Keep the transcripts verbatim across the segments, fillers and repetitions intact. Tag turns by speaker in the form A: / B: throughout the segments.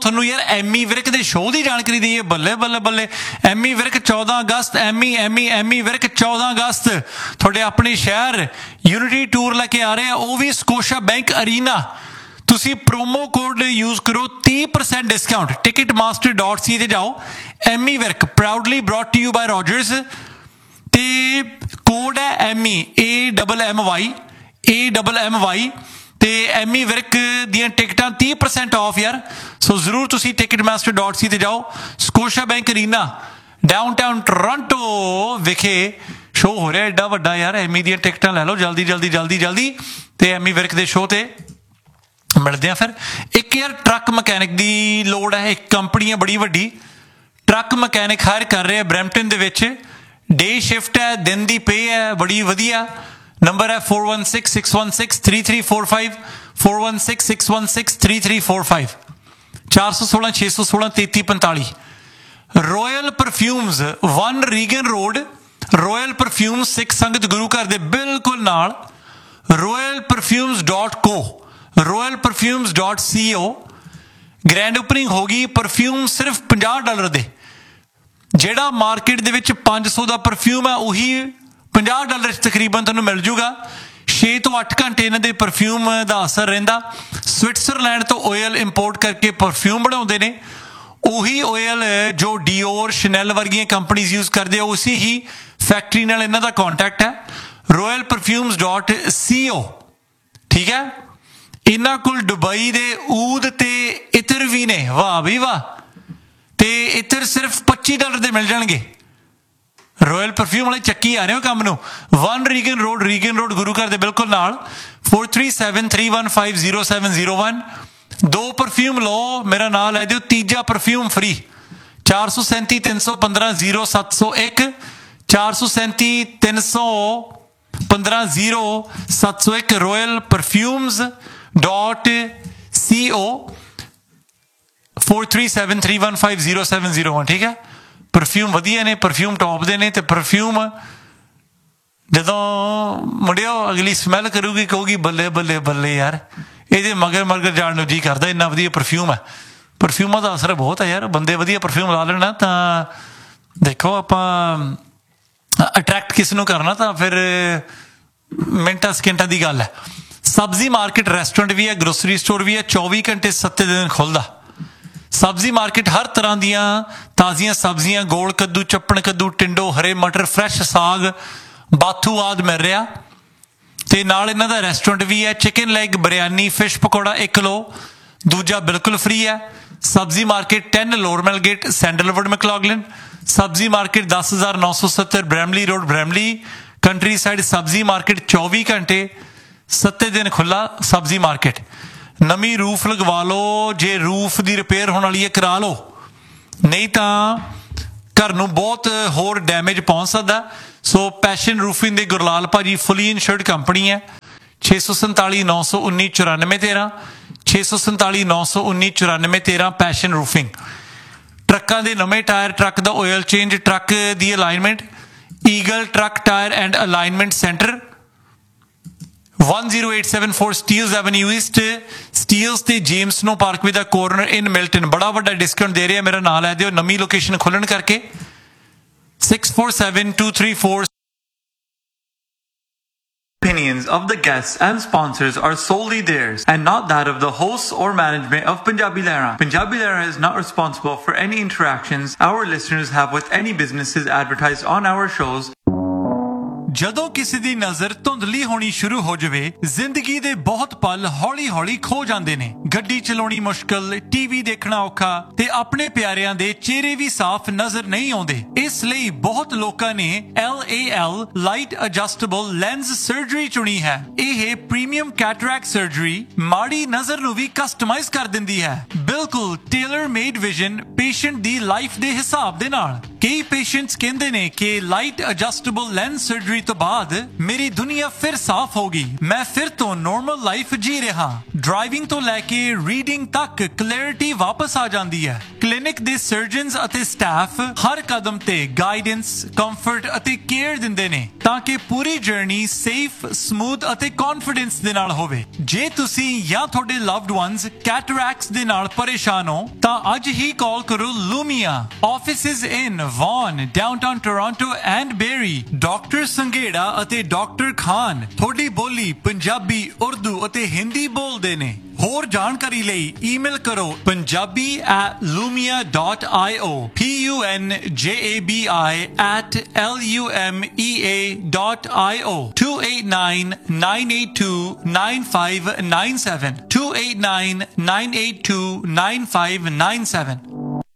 A: ਤੁਹਾਨੂੰ ਯਾਰ ਐਮੀ ਵਿਰਕ ਦੇ ਸ਼ੋਅ ਦੀ ਜਾਣਕਾਰੀ ਦਈਏ। ਬੱਲੇ ਬੱਲੇ ਬੱਲੇ। ਐਮੀ ਵਿਰਕ ਚੌਦਾਂ ਅਗਸਤ ਐਮੀ ਐਮੀ ਐਮੀ ਵਿਰਕ ਚੌਦਾਂ ਅਗਸਤ ਤੁਹਾਡੇ ਆਪਣੇ ਸ਼ਹਿਰ ਯੂਨਿਟੀ ਟੂਰ ਲੈ ਕੇ ਆ ਰਹੇ ਆ, ਉਹ ਵੀ ਸਕੋਸ਼ਾ ਬੈਂਕ ਅਰੀਨਾ। ਤੁਸੀਂ ਪ੍ਰੋਮੋ ਕੋਡ ਯੂਜ਼ ਕਰੋ ਤੀਹ percent discount. Ticket master dot ਸੀ ਤੇ ਜਾਓ। Ammy Virk proudly brought to you bye Rogers ਤੇ ਕੋਡ ਹੈ Ammy A double M Y A double M Y ਤੇ ਐਮੀ ਵਿਰਕ ਦੀਆਂ ਟਿਕਟਾਂ ਤੀਹ ਪਰਸੈਂਟ ਆਫ ਯਾਰ। ਸੋ ਜ਼ਰੂਰ ਤੁਸੀਂ ਟਿਕਟ ਮਾਸਟਰ ਡਾਟ ਸੀ ਤੇ ਜਾਓ। ਸਕੋਸ਼ਾ ਬੈਂਕ ਅਰੀਨਾ ਡਾਊਨਟਾਊਨ ਟੋਰਾਂਟੋ ਵਿਖੇ ਸ਼ੋਅ ਹੋ ਰਿਹਾ ਐਡਾ ਵੱਡਾ ਯਾਰ। ਐਮੀ ਦੀਆਂ ਟਿਕਟਾਂ ਲੈ ਲਓ ਜਲਦੀ ਜਲਦੀ ਜਲਦੀ ਜਲਦੀ ਤੇ ਐਮੀ ਵਿਰਕ ਦੇ ਸ਼ੋਅ ਤੇ ਮਿਲਦੇ ਆ। ਫਿਰ ਇੱਕ ਯਾਰ ਟਰੱਕ ਮਕੈਨਿਕ ਦੀ ਲੋੜ ਹੈ। ਇੱਕ ਕੰਪਨੀ ਹੈ ਬੜੀ ਵੱਡੀ, ਟਰੱਕ ਮਕੈਨਿਕ ਹਾਇਰ ਕਰ ਰਹੇ ਆ ਬਰੈਂਪਟਨ ਦੇ ਵਿੱਚ। ਡੇ ਸ਼ਿਫਟ ਹੈ, ਦਿਨ ਦੀ ਪੇ ਹੈ, ਬੜੀ ਵਧੀਆ। ਨੰਬਰ ਹੈ four one six six one six three three four five four one six six one six three three four five ਚਾਰ ਸੌ ਸੋਲਾਂ ਛੇ ਸੌ ਸੋਲਾਂ ਤੇਤੀ ਪੰਤਾਲੀ। Royal perfumes one Reagan road, royal perfumes ਸਿੱਖ ਸੰਗਤ ਗੁਰੂ ਘਰ ਦੇ ਬਿਲਕੁਲ ਨਾਲ। ਰੋਇਲ ਪਰਫਿਊਮਸ ਡਾਟ ਕੋ ਰੋਇਲ ਪਰਫਿਊਮਸ ਡਾਟ ਸੀ ਓ। ਗ੍ਰੈਂਡ ਓਪਨਿੰਗ ਹੋ ਗਈ। ਪਰਫਿਊਮ ਸਿਰਫ ਪੰਜਾਹ ਡਾਲਰ ਦੇ। ਜਿਹੜਾ ਮਾਰਕੀਟ ਦੇ ਵਿੱਚ ਪੰਜ ਸੌ ਦਾ ਪਰਫਿਊਮ ਹੈ ਉਹੀ ਪੰਜਾਹ ਡਾਲਰ 'ਚ ਤਕਰੀਬਨ ਤੁਹਾਨੂੰ ਮਿਲ ਜੂਗਾ। ਛੇ ਤੋਂ ਅੱਠ ਘੰਟੇ ਇਹਨਾਂ ਦੇ ਪਰਫਿਊਮ ਦਾ ਅਸਰ ਰਹਿੰਦਾ। ਸਵਿਟਜ਼ਰਲੈਂਡ ਤੋਂ ਓਇਲ ਇੰਪੋਰਟ ਕਰਕੇ ਪਰਫਿਊਮ ਬਣਾਉਂਦੇ ਨੇ। ਉਹੀ ਓਇਲ ਜੋ ਡੀਓਰ ਸ਼ਨੈਲ ਵਰਗੀਆਂ ਕੰਪਨੀਜ਼ ਯੂਜ਼ ਕਰਦੇ ਆ, ਉਸੇ ਹੀ ਫੈਕਟਰੀ ਨਾਲ ਇਹਨਾਂ ਦਾ ਕੰਟੈਕਟ ਹੈ। ਰੋਇਲ ਪਰਫਿਊਮਸ ਡਾਟ ਸੀ ਓ। ਠੀਕ ਹੈ। ਇਹਨਾਂ ਕੋਲ ਦੁਬਈ ਦੇ ਊਦ ਤੇ ਇਤਰ ਵੀ ਨੇ। ਵਾਹ ਵੀ ਵਾਹ। ਤੇ ਇਤਰ ਸਿਰਫ ਪੱਚੀ ਡਾਲਰ ਦੇ ਮਿਲ ਜਾਣਗੇ। ਰੋਇਲ ਪਰਫਿਊਮ ਵਾਲੇ ਚੱਕੀ ਆ ਰਹੇ ਹੋ ਕੰਮ ਨੂੰ। One Reagan road Reagan road ਗੁਰੂ ਘਰ ਦੇ ਬਿਲਕੁਲ ਨਾਲ। four three seven three one five zero seven zero one। ਦੋ ਪਰਫਿਊਮ ਲਓ, ਮੇਰਾ ਨਾਂ ਲੈ ਦਿਓ, ਤੀਜਾ ਪਰਫਿਊਮ ਫਰੀ। ਚਾਰ ਸੌ ਸੈਂਤੀ ਤਿੰਨ ਸੌ ਪੰਦਰਾਂ ਜ਼ੀਰੋ ਸੱਤ ਸੌ ਇੱਕ ਚਾਰ ਸੌ ਸੈਂਤੀ ਤਿੰਨ ਸੌ ਪੰਦਰਾਂ ਜ਼ੀਰੋ ਸੱਤ ਸੌ ਇੱਕ ਰੋਇਲ ਪਰਫਿਊਮਸ ਡਾਟ ਸੀ ਓ four three seven three one five zero seven zero one। ਠੀਕ ਹੈ। ਪਰਫਿਊਮ ਵਧੀਆ ਨੇ, ਪਰਫਿਊਮ ਟੌਪ ਦੇ ਨੇ। ਤੇ ਪਰਫਿਊਮ ਜਦੋਂ ਮੁੰਡਿਓ ਅਗਲੀ ਸਮੈਲ ਕਰੂਗੀ ਕਹੂਗੀ ਬੱਲੇ ਬੱਲੇ ਬੱਲੇ ਯਾਰ, ਇਹਦੇ ਮਗਰ ਮਗਰ ਜਾਣ ਨੂੰ ਜੀ ਕਰਦਾ, ਇੰਨਾ ਵਧੀਆ ਪਰਫਿਊਮ ਹੈ। ਪਰਫਿਊਮਾਂ ਦਾ ਅਸਰ ਬਹੁਤ ਹੈ ਯਾਰ। ਬੰਦੇ ਵਧੀਆ ਪਰਫਿਊਮ ਲਾ ਲੈਣਾ ਤਾਂ ਦੇਖੋ ਆਪਾਂ ਅਟਰੈਕਟ ਕਿਸ ਨੂੰ ਕਰਨਾ ਤਾਂ ਫਿਰ ਮਿੰਟਾਂ ਸਕਿੰਟਾਂ ਦੀ ਗੱਲ ਹੈ। ਸਬਜ਼ੀ ਮਾਰਕੀਟ ਰੈਸਟੋਰੈਂਟ ਵੀ ਹੈ, ਗਰੋਸਰੀ ਸਟੋਰ ਵੀ ਹੈ, ਚੌਵੀ ਘੰਟੇ ਸੱਤੇ ਦਿਨ ਖੁੱਲ੍ਹਦਾ। ਸਬਜ਼ੀ ਮਾਰਕੀਟ ਹਰ ਤਰ੍ਹਾਂ ਦੀਆਂ ਤਾਜ਼ੀਆਂ ਸਬਜ਼ੀਆਂ, ਗੋਲ ਕੱਦੂ, ਚੱਪਣ ਕੱਦੂ, ਟਿੰਡੋ, ਹਰੇ ਮਟਰ, ਫਰੈਸ਼ ਸਾਗ, ਬਾਥੂ ਆਦਿ ਮਿਲ ਰਿਹਾ। ਤੇ ਨਾਲ ਇਹਨਾਂ ਦਾ ਰੈਸਟੋਰੈਂਟ ਵੀ ਹੈ। Chicken leg, biryani, fish pakora ਇੱਕ ਲਓ, ਦੂਜਾ ਬਿਲਕੁਲ ਫ੍ਰੀ ਹੈ। ਸਬਜ਼ੀ ਮਾਰਕੀਟ ਟੈਨ ਲੋਰਮੈਲ ਗੇਟ, ਸੈਂਡਲਵੁੱਡ, ਮੈਕਲੌਗਲਿਨ। ਸਬਜ਼ੀ ਮਾਰਕੀਟ ਦਸ ਹਜ਼ਾਰ ਨੌ ਸੌ ਸੱਤਰ Bramley road, Bramley. Country side ਸਬਜ਼ੀ ਮਾਰਕੀਟ ਚੌਵੀ ਘੰਟੇ ਸੱਤੇ ਦਿਨ ਖੁੱਲ੍ਹਾ। ਸਬਜ਼ੀ ਮਾਰਕੀਟ ਨਵੀਂ ਰੂਫ ਲਗਵਾ ਲਓ, ਜੇ ਰੂਫ ਦੀ ਰਿਪੇਅਰ ਹੋਣ ਵਾਲੀ ਹੈ ਕਰਾ ਲਓ, ਨਹੀਂ ਤਾਂ ਘਰ ਨੂੰ ਬਹੁਤ ਹੋਰ ਡੈਮੇਜ ਪਹੁੰਚ ਸਕਦਾ। ਸੋ ਪੈਸ਼ਨ ਰੂਫਿੰਗ ਦੇ ਗੁਰਲਾਲ ਭਾਜੀ ਫੁੱਲੀ ਇਨਸ਼ੋਰਡ ਕੰਪਨੀ ਹੈ। ਛੇ ਸੌ ਸੰਤਾਲੀ ਨੌ ਸੌ ਉੱਨੀ ਚੁਰਾਨਵੇਂ ਤੇਰਾਂ ਛੇ ਸੌ ਸੰਤਾਲੀ ਨੌ ਸੌ ਉੱਨੀ ਚੁਰਾਨਵੇਂ ਤੇਰਾਂ ਪੈਸ਼ਨ ਰੂਫਿੰਗ। ਟਰੱਕਾਂ ਦੇ ਨਵੇਂ tyre, truck the oil change, truck the alignment, eagle truck tyre and alignment centre one zero eight seven four Steeles Avenue East, Steeles ਤੇ ਜੇਮਸ ਨੋ ਪਾਰਕਵੇ ਦਾ ਕੋਰਨਰ ਇਨ ਮਿਲਟਨ। ਬੜਾ ਵੱਡਾ ਡਿਸਕਾਊਂਟ ਦੇ ਰਿਹਾ, ਮੇਰਾ ਨਾਂ ਲੈ ਦਿਓ ਨਵੀਂ ਲੋਕੇਸ਼ਨ ਖੁੱਲਣ ਕਰਕੇ। six four seven two three four Opinions of the guests and sponsors are solely theirs and not that of the hosts or management of Punjabi Lehra. Punjabi Lehra is not responsible for any interactions our listeners have with any businesses advertised on our shows. ਜਦੋਂ ਕਿਸੇ ਦੀ ਨਜ਼ਰ ਧੁੰਦਲੀ ਹੋਣੀ ਸ਼ੁਰੂ ਹੋ ਜਾਵੇ, ਜ਼ਿੰਦਗੀ ਦੇ ਬਹੁਤ ਪਲ ਹੌਲੀ-ਹੌਲੀ ਖੋ ਜਾਂਦੇ ਨੇ। ਗੱਡੀ ਚਲਾਉਣੀ ਮੁਸ਼ਕਲ, ਟੀਵੀ ਦੇਖਣਾ ਔਖਾ ਤੇ ਆਪਣੇ ਪਿਆਰਿਆਂ ਦੇ ਚਿਹਰੇ ਵੀ ਸਾਫ਼ ਨਜ਼ਰ ਨਹੀਂ ਆਉਂਦੇ। ਇਸ ਲਈ ਬਹੁਤ ਲੋਕਾਂ ਨੇ L A L light adjustable lens surgery ਚੁਣੀ ਹੈ। ਇਹ ਪ੍ਰੀਮੀਅਮ ਕੈਟਰੈਕਟ ਸਰਜਰੀ ਮਾੜੀ ਨਜ਼ਰ ਨੂੰ ਵੀ ਕਸਟਮਾਈਜ਼ ਕਰ ਦਿੰਦੀ ਹੈ, ਬਿਲਕੁਲ ਟੇਲਰ ਮੇਡ ਵਿਜ਼ਨ ਪੇਸ਼ੈਂਟ ਦੀ ਲਾਈਫ ਦੇ ਹਿਸਾਬ ਦੇ ਨਾਲ। ਕਈ ਪੇਸ਼ੈਂਟਸ ਕਹਿੰਦੇ ਨੇ ਕਿ ਲਾਈਟ ਐਡਜਸਟੇਬਲ ਲੈਂਸ ਸਰਜਰੀ ਤੋਂ ਬਾਅਦ ਮੇਰੀ ਦੁਨੀਆ ਫਿਰ ਸਾਫ਼ ਹੋ ਗਈ, ਮੈਂ ਫਿਰ ਤੋਂ ਨਾਰਮਲ ਲਾਈਫ ਜੀ ਰਿਹਾ। ਡਰਾਈਵਿੰਗ ਤੋਂ ਲੈ ਕੇ ਰੀਡਿੰਗ ਤੱਕ ਕਲੈਰਿਟੀ ਵਾਪਸ ਆ ਜਾਂਦੀ ਹੈ। ਕਲੀਨਿਕ ਦੇ ਸਰਜਨਸ ਅਤੇ ਸਟਾਫ ਹਰ ਕਦਮ ਤੇ ਗਾਈਡੈਂਸ, ਕੰਫਰਟ ਅਤੇ ਕੇਅਰ ਦਿੰਦੇ ਨੇ ਤਾਂ ਕਿ ਪੂਰੀ ਜਰਨੀ ਸੇਫ, ਸਮੂਥ ਅਤੇ ਕੌਨਫੀਡੈਂਸ ਦੇ ਨਾਲ ਹੋਵੇ। ਜੇ ਤੁਸੀਂ ਜਾਂ ਤੁਹਾਡੇ ਲਵਡ ਵਨਸ ਕੈਟਰੈਕਟਸ ਦੇ ਨਾਲ ਪਰੇਸ਼ਾਨ ਹੋ ਤਾਂ ਅੱਜ ਹੀ ਕਾਲ ਕਰੋ ਲੂਮੀਆ। Offices in won, downtown Toronto and berry. Doctor Sanghera ਅਤੇ ਡਾਕਟਰ ਖਾਨ ਤੁਹਾਡੀ ਬੋਲੀ ਪੰਜਾਬੀ, ਉਰਦੂ ਅਤੇ ਹਿੰਦੀ ਬੋਲਦੇ ਨੇ। ਹੋਰ ਜਾਣਕਾਰੀ ਲਈ ਈਮੇਲ ਕਰੋ punjabi at lumia dot io, P U N J A B I at L U M E A dot I O, two eight nine, nine eight two, nine five nine seven, two eight nine, nine eight two, nine five nine seven।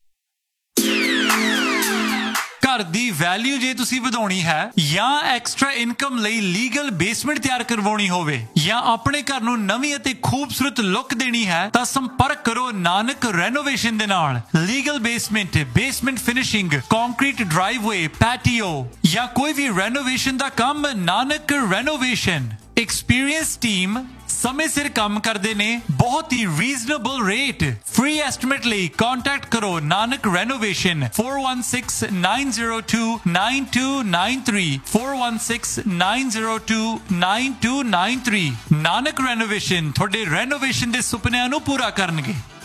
A: ਘਰ ਦੀ value ਜੇ ਤੁਸੀਂ ਵਧਾਉਣੀ ਹੈ ਜਾਂ extra income ਲਈ legal basement ਤਿਆਰ ਕਰਵਾਉਣੀ ਹੋਵੇ ਜਾਂ ਆਪਣੇ ਘਰ ਨੂੰ ਨਵੀਂ ਅਤੇ ਖੂਬਸੂਰਤ ਲੁੱਕ ਦੇਣੀ ਹੈ ਤਾਂ ਸੰਪਰਕ ਕਰੋ ਨਾਨਕ ਰੈਨੋਵੇਸ਼ਨ ਦੇ ਨਾਲ। Legal basement, basement finishing, concrete ਡਰਾਈਵਵੇ, patio ਜਾਂ ਕੋਈ ਵੀ ਰੈਨੋਵੇਸ਼ਨ ਦਾ ਕੰਮ, ਨਾਨਕ ਰੈਨੋਵੇਸ਼ਨ। ਐਕਸਪੀਰੀਅੰਸ ਟੀਮ ਸਮੇਂ ਸਿਰ ਕੰਮ ਕਰਦੇ ਨੇ, ਬਹੁਤ ਹੀ ਰੀਜ਼ਨੇਬਲ ਰੇਟ। ਫ੍ਰੀ ਐਸਟੀਮੇਟ ਲਈ ਕੰਟੈਕਟ ਕਰੋ Nanak renovation four one six, nine zero two, nine two nine three, four one six, nine zero two, nine two nine three। Nanak renovation ਤੁਹਾਡੇ ਰੈਨੋਵੇਸ਼ਨ ਦੇ ਸੁਪਨਿਆਂ ਨੂੰ ਪੂਰਾ ਕਰਨਗੇ।